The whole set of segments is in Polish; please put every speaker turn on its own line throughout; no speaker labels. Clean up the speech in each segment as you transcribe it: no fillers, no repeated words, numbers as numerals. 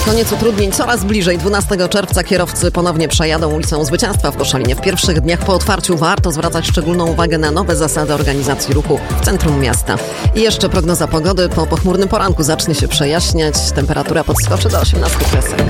Koniec utrudnień coraz bliżej. 12 czerwca kierowcy ponownie przejadą ulicą Zwycięstwa w Koszalinie. W pierwszych dniach po otwarciu warto zwracać szczególną uwagę na nowe zasady organizacji ruchu w centrum miasta. I jeszcze prognoza pogody. Po pochmurnym poranku zacznie się przejaśniać. Temperatura podskoczy do 18 kresek.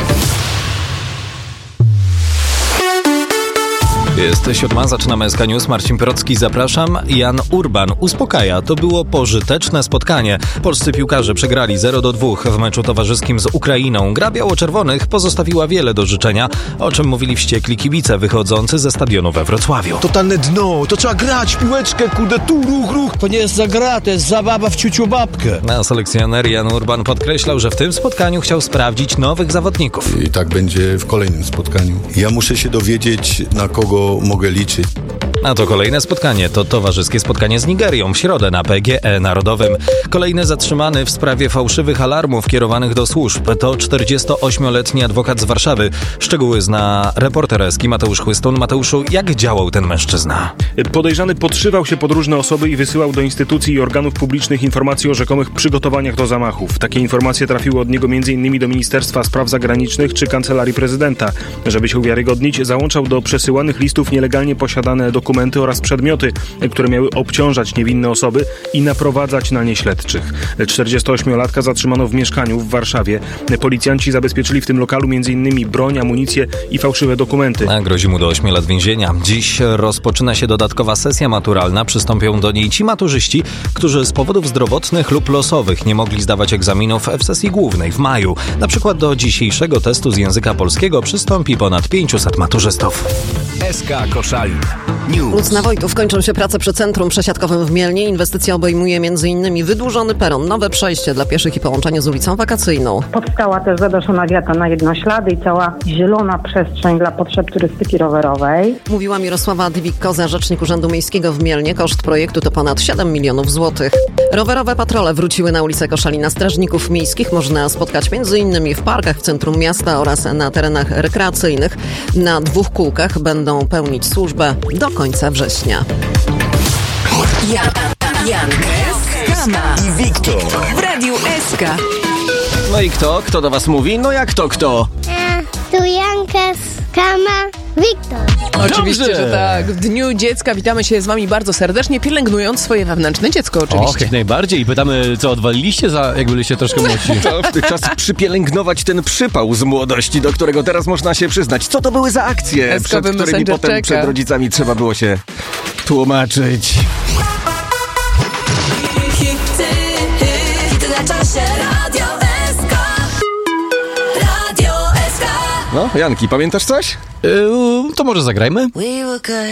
Jest 7, zaczynamy SK News. Marcin Pirocki, zapraszam. Jan Urban uspokaja. To było pożyteczne spotkanie. Polscy piłkarze przegrali 0-2 w meczu towarzyskim z Ukrainą. Gra biało-czerwonych pozostawiła wiele do życzenia, o czym mówili wściekli kibice wychodzący ze stadionu we Wrocławiu.
Totalne dno, to trzeba grać, piłeczkę, kurde, tu ruch.
To nie jest za gra, to jest zabawa w ciuciu babkę.
A selekcjoner Jan Urban podkreślał, że w tym spotkaniu chciał sprawdzić nowych zawodników.
I tak będzie w kolejnym spotkaniu. Ja muszę się dowiedzieć, na kogo mogę liczyć.
A to kolejne spotkanie to towarzyskie spotkanie z Nigerią w środę na PGE Narodowym. Kolejny zatrzymany w sprawie fałszywych alarmów kierowanych do służb to 48-letni adwokat z Warszawy. Szczegóły zna reporter Eski Mateusz Chłystun. Mateuszu, jak działał ten mężczyzna?
Podejrzany podszywał się pod różne osoby i wysyłał do instytucji i organów publicznych informacje o rzekomych przygotowaniach do zamachów. Takie informacje trafiły od niego m.in. do Ministerstwa Spraw Zagranicznych czy Kancelarii Prezydenta. Żeby się uwiarygodnić, załączał do przesyłanych listów nielegalnie posiadane dokumenty oraz przedmioty, które miały obciążać niewinne osoby i naprowadzać na nie śledczych. 48-latka zatrzymano w mieszkaniu w Warszawie. Policjanci zabezpieczyli w tym lokalu m.in. broń, amunicję i fałszywe dokumenty.
A grozi mu do 8 lat więzienia. Dziś rozpoczyna się dodatkowa sesja maturalna. Przystąpią do niej ci maturzyści, którzy z powodów zdrowotnych lub losowych nie mogli zdawać egzaminów w sesji głównej w maju. Na przykład do dzisiejszego testu z języka polskiego przystąpi ponad 500 maturzystów.
SK Koszalin News.
Lucna Wojtów, kończą się prace przy centrum przesiadkowym w Mielnie. Inwestycja obejmuje m.in. wydłużony peron, nowe przejście dla pieszych i połączenie z ulicą Wakacyjną.
Powstała też zadaszona wiata na jednoślady i cała zielona przestrzeń dla potrzeb turystyki rowerowej.
Mówiła Mirosława Dywik-Koza, rzecznik Urzędu Miejskiego w Mielnie. Koszt projektu to ponad 7 milionów złotych. Rowerowe patrole wróciły na ulicę Koszalina. Strażników miejskich można spotkać m.in. w parkach w centrum miasta oraz na terenach rekreacyjnych. Na 2 kółkach będą pełnić służbę do końca września.
Kama
I Wiktor
w Radiu SK.
No i kto? Kto do was mówi? No jak to kto?
Tu Janka, Kama, Wiktor.
Oczywiście,
Dobrze.
że tak. W Dniu Dziecka witamy się z wami bardzo serdecznie, pielęgnując swoje wewnętrzne dziecko oczywiście.
Jak najbardziej. Pytamy, co odwaliliście, jak byliście troszkę młodsi.
Czas przypielęgnować ten przypał z młodości, do którego teraz można się przyznać. Co to były za akcje,
Eskowy
przed którymi
Messenger
potem
czeka.
przed rodzicami trzeba było się tłumaczyć.
Hity na czasie, Radio SK. Radio SK.
No, Janki, pamiętasz coś?
To może zagrajmy?
We were good.